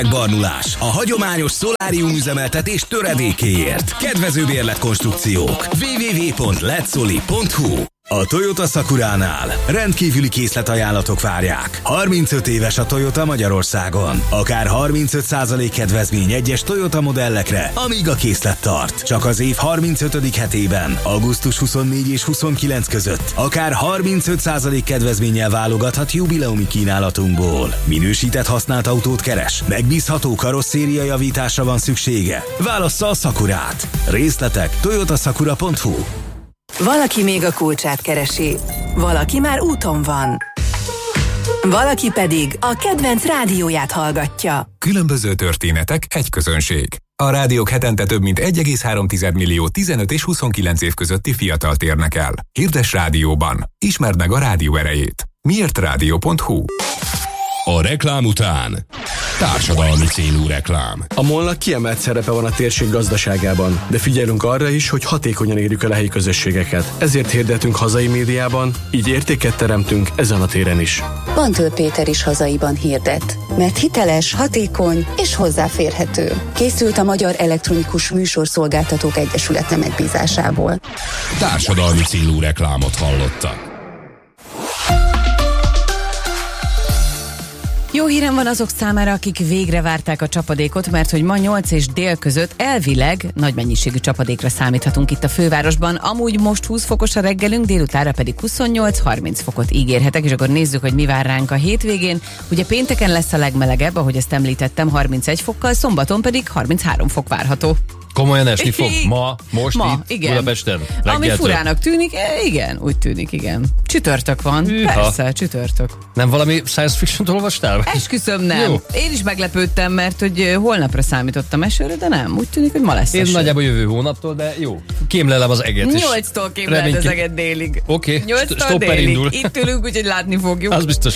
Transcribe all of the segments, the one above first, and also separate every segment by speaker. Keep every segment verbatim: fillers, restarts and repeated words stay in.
Speaker 1: Barnulás a hagyományos szolárium üzemeltetés töredékéért. Kedvező bérletkonstrukciók. double-u double-u double-u pont letsoli pont hu. A Toyota Sakuránál rendkívüli készletajánlatok várják. harmincöt éves a Toyota Magyarországon. Akár harmincöt százalék kedvezmény egyes Toyota modellekre, amíg a készlet tart. Csak az év harmincötödik hetében, augusztus huszonnégy és huszonkilenc között, akár harmincöt százalék kedvezménnyel válogathat jubileumi kínálatunkból. Minősített használt autót keres? Megbízható karosszéria javításra van szüksége? Válassza a Sakurát. Részletek toyota sakura pont hu.
Speaker 2: Valaki még a kulcsát keresi, valaki már úton van, valaki pedig a kedvenc rádióját hallgatja.
Speaker 3: Különböző történetek, egy közönség. A rádiók hetente több mint egy egész három millió tizenöt és huszonkilenc év közötti fiatalt érnek el. Hirdess rádióban. Ismerd meg a rádió erejét. miért rádió pont hu.
Speaker 4: A reklám után társadalmi célú reklám.
Speaker 5: A MOL-nak kiemelt szerepe van a térség gazdaságában, de figyelünk arra is, hogy hatékonyan érjük el a helyi közösségeket. Ezért hirdetünk hazai médiában, így értéket teremtünk ezen a téren is.
Speaker 6: Pantől Péter is hazaiban hirdet, mert hiteles, hatékony és hozzáférhető. Készült a Magyar Elektronikus Műsorszolgáltatók Egyesülete megbízásából.
Speaker 4: Társadalmi célú reklámot hallottak.
Speaker 7: Jó hírem van azok számára, akik végre várták a csapadékot, mert hogy ma nyolc és dél között elvileg nagy mennyiségű csapadékra számíthatunk itt a fővárosban. Amúgy most húsz fokos a reggelünk, délutánra pedig huszonnyolc-harminc fokot ígérhetek, és akkor nézzük, hogy mi vár ránk a hétvégén. Ugye pénteken lesz a legmelegebb, ahogy ezt említettem, harmincegy fokkal, szombaton pedig harminchárom fok várható.
Speaker 8: Komolyan esni fog ma, most
Speaker 7: ma,
Speaker 8: itt,
Speaker 7: igen.
Speaker 8: Budapesten?
Speaker 7: Ami furának tűnik, e, igen, úgy tűnik, igen. Csütörtök van, Hűha. Persze, csütörtök.
Speaker 8: Nem valami science fiction-t olvastál?
Speaker 7: Esküszöm, nem.
Speaker 8: Jó.
Speaker 7: Én is meglepődtem, mert hogy holnapra számítottam esőre, de nem, úgy tűnik, hogy ma lesz
Speaker 8: Én
Speaker 7: eső.
Speaker 8: nagyjából jövő hónaptól, de jó. Kémlelem az eget.
Speaker 7: Nyolctól kémleled az eget délig.
Speaker 8: Oké, okay.
Speaker 7: Nyolctól délig. Itt ülünk, úgyhogy látni fogjuk.
Speaker 8: Az biztos.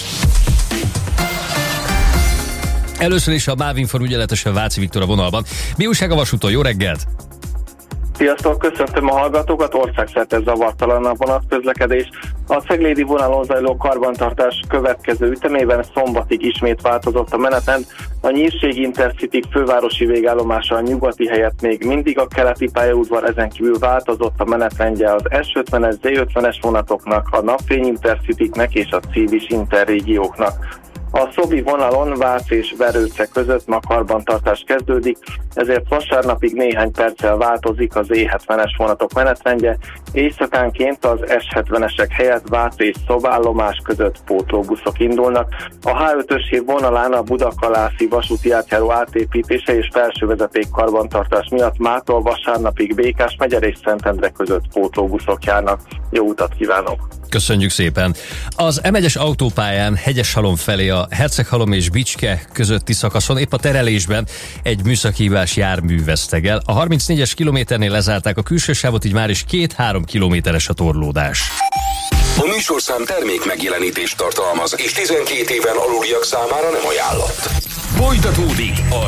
Speaker 8: Először is a Bávinfor ügyeletesen Váci Viktor a vonalban. Mi újság a vasúton? Jó reggelt!
Speaker 9: Sziasztok, köszöntöm a hallgatókat, országszerte zavartalan a vonatközlekedés. A ceglédi vonalon zajló karbantartás következő ütemében szombatig ismét változott a menetrend. A Nyírség Intercity fővárosi végállomása a nyugati helyett még mindig a keleti pályaudvar, ezen kívül változott a menetrendje az es ötvenes, zé ötvenes vonatoknak, a Napfény Intercitynek és a Cibis Interrégióknak. A Szobi vonalon Vác és Verőce között ma karbantartás kezdődik, ezért vasárnapig néhány perccel változik az é hetvenes vonatok menetrendje, éjszakánként az es hetvenesek helyett Vác és Szobállomás között pótlóbuszok indulnak. A há ötös vonalán a Budakalászi vasúti átjáró átépítése és felsővezeték karbantartás miatt mától vasárnapig Békás megyer és Szentendre között pótlóbuszok járnak. Jó utat kívánok!
Speaker 8: Köszönjük szépen! Az em egyes autópályán Hegyeshalom felé a Herceghalom és Bicske közötti szakaszon épp a terelésben egy műszaki hibás jármű vesztegel. A harmincnégyes kilométernél lezárták a külső sávot, így már is két-három kilométeres a torlódás.
Speaker 1: A műsorszám termék megjelenítést tartalmaz, és tizenkét éven aluliak számára nem ajánlott. Folytatódik a